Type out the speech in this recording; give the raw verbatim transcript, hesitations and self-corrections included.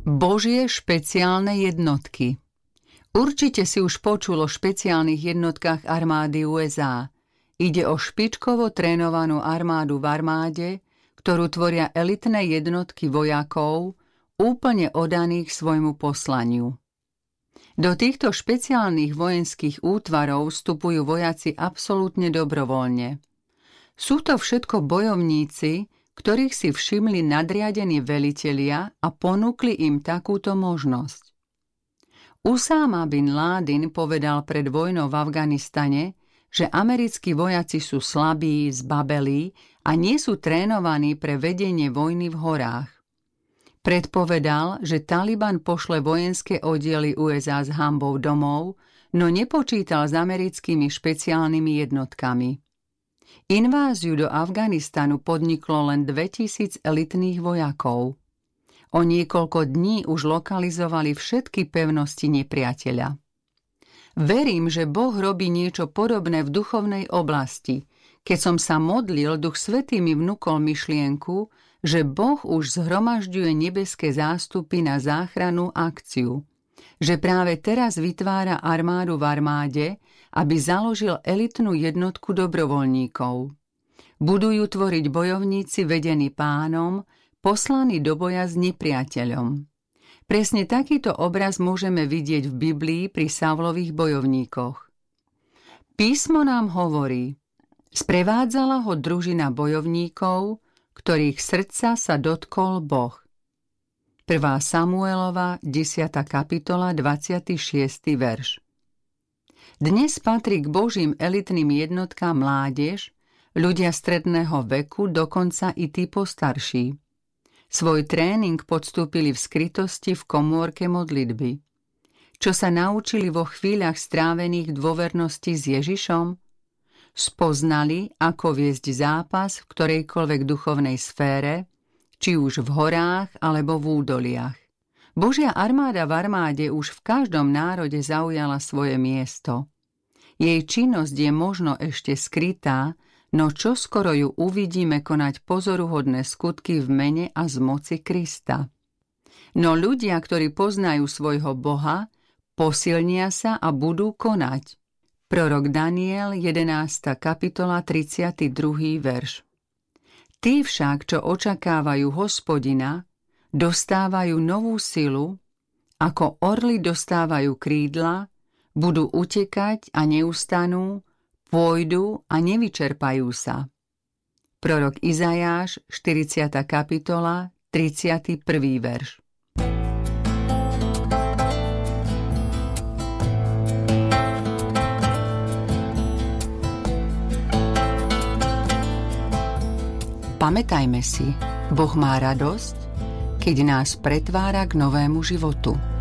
Božie špeciálne jednotky. Určite si už počul o špeciálnych jednotkách armády ú es á. Ide o špičkovo trénovanú armádu v armáde, ktorú tvoria elitné jednotky vojakov, úplne oddaných svojmu poslaniu. Do týchto špeciálnych vojenských útvarov vstupujú vojaci absolútne dobrovoľne. Sú to všetko bojovníci, ktorých si všimli nadriadení velitelia a ponúkli im takúto možnosť. Usáma bin Ládin povedal pred vojnou v Afganistane, že americkí vojaci sú slabí, zbabelí a nie sú trénovaní pre vedenie vojny v horách. Predpovedal, že Taliban pošle vojenské oddiely ú es á s hanbou domov, no nepočítal s americkými špeciálnymi jednotkami. Inváziu do Afganistanu podniklo len dvetisíc elitných vojakov. O niekoľko dní už lokalizovali všetky pevnosti nepriateľa. Verím, že Boh robí niečo podobné v duchovnej oblasti. Keď som sa modlil, Duch Svätý mi vnúkol myšlienku, že Boh už zhromažďuje nebeské zástupy na záchrannú akciu. Že práve teraz vytvára armádu v armáde, aby založil elitnú jednotku dobrovoľníkov. Budú ju tvoriť bojovníci vedení Pánom, poslaní do boja s nepriateľom. Presne takýto obraz môžeme vidieť v Biblii pri Saulových bojovníkoch. Písmo nám hovorí: sprevádzala ho družina bojovníkov, ktorých srdca sa dotkol Boh. prvá Samuelova, desiata kapitola, dvadsiaty šiesty verš. Dnes patrí k Božím elitným jednotkám mládež, ľudia stredného veku, dokonca i tí postarší. Svoj tréning podstúpili v skrytosti v komórke modlitby. Čo sa naučili vo chvíľach strávených v dôvernosti s Ježišom? Spoznali, ako viesť zápas v ktorejkoľvek duchovnej sfére, či už v horách alebo v údoliach. Božia armáda v armáde už v každom národe zaujala svoje miesto. Jej činnosť je možno ešte skrytá, no čoskoro ju uvidíme konať pozoruhodné skutky v mene a z moci Krista. No ľudia, ktorí poznajú svojho Boha, posilnia sa a budú konať. Prorok Daniel, jedenásta kapitola, tridsiaty druhý verš. Tí však, čo očakávajú Hospodina, dostávajú novú silu, ako orly dostávajú krídla, budú utekať a neustanú, pôjdu a nevyčerpajú sa. Prorok Izajáš, štyridsiata kapitola, tridsiaty prvý verš. Pamätajme si, Boh má radosť, keď nás pretvára k novému životu.